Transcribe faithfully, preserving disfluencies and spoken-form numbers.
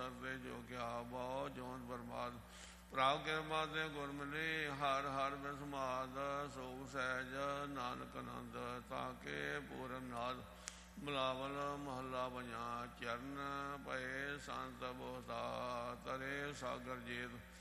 ਕਰਤੇ ਜੋ ਕਿਆ ਬਹੁ ਜੋਨ ਬਰਬਾਦ ਪ੍ਰਾਪ ਕਿਰਪਾ ਤੇ ਗੁਰ ਮਿਲੀ ਹਰ ਹਰ ਬਿਸਮਾਦ ਸੋਗ ਸਹਿਜ ਨਾਨਕ ਆਨੰਦ ਤਾਕੇ ਪੂਰਨ ਨਾਦ ਬਿਲਾਵਲ ਮਹੱਲਾ ਪੰਜਾ ਚਰਨ ਪਏ ਸੰਤ ਬੋਤਾ ਤਰੇ ਸਾਗਰ ਜੇਤ